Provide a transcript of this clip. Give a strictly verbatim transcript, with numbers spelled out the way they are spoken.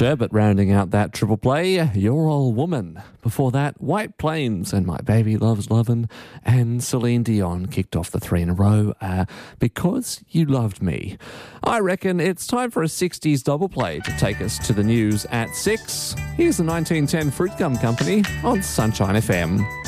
Sherbet rounding out that triple play, Your Old Woman. Before that, White Plains and My Baby Loves Lovin', and Celine Dion kicked off the three in a row, uh, Because You Loved Me. I reckon it's time for a sixties double play to take us to the news at six. Here's the nineteen ten Fruit Gum Company on Sunshine F M.